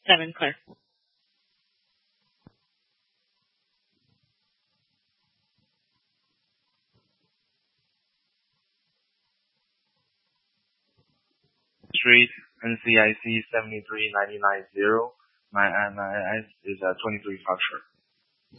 7 clear. Street, NCIC 73990. My NIS is 23 Foxtrot.